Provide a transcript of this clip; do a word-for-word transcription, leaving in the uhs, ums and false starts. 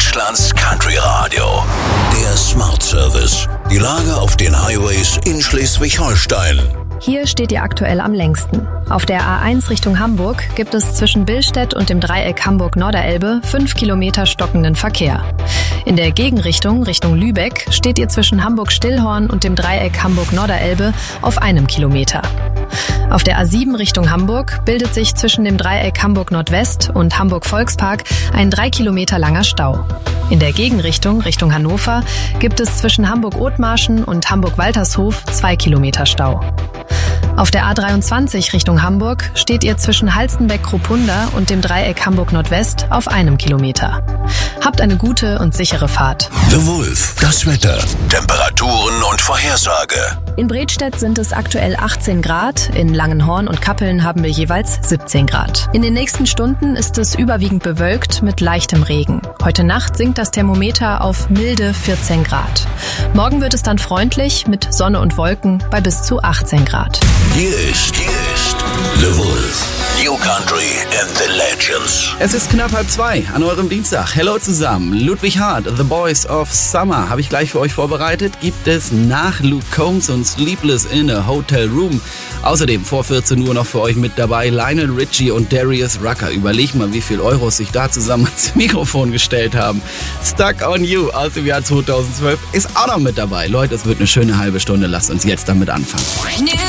Deutschlands Country Radio. Der Smart Service. Die Lage auf den Highways in Schleswig-Holstein. Hier steht ihr aktuell am längsten. Auf der A eins Richtung Hamburg gibt es zwischen Billstedt und dem Dreieck Hamburg-Norderelbe fünf Kilometer stockenden Verkehr. In der Gegenrichtung, Richtung Lübeck, steht ihr zwischen Hamburg-Stillhorn und dem Dreieck Hamburg-Norderelbe auf einem Kilometer. Auf der A sieben Richtung Hamburg bildet sich zwischen dem Dreieck Hamburg-Nordwest und Hamburg-Volkspark ein drei Kilometer langer Stau. In der Gegenrichtung, Richtung Hannover, gibt es zwischen Hamburg-Othmarschen und Hamburg-Waltershof zwei Kilometer Stau. Auf der A dreiundzwanzig Richtung Hamburg steht ihr zwischen Halstenbeck-Kropunda und dem Dreieck Hamburg-Nordwest auf einem Kilometer. Habt eine gute und sichere Fahrt. The Wolf, das Wetter, Temperaturen und Vorhersage. In Bredstedt sind es aktuell achtzehn Grad, in Langenhorn und Kappeln haben wir jeweils siebzehn Grad. In den nächsten Stunden ist es überwiegend bewölkt mit leichtem Regen. Heute Nacht sinkt das Thermometer auf milde vierzehn Grad. Morgen wird es dann freundlich mit Sonne und Wolken bei bis zu achtzehn Grad. Hier ist, hier ist The Wolf. New Country and the Legends. Es ist knapp halb zwei an eurem Dienstag. Hello zusammen. Ludwig Hart, The Boys of Summer, habe ich gleich für euch vorbereitet. Gibt es nach Luke Combs und Sleepless in a Hotel Room. Außerdem vor vierzehn Uhr noch für euch mit dabei Lionel Richie und Darius Rucker. Überleg mal, wie viel Euros sich da zusammen ans Mikrofon gestellt haben. Stuck on You aus dem Jahr zweitausendzwölf ist auch noch mit dabei. Leute, es wird eine schöne halbe Stunde. Lasst uns jetzt damit anfangen.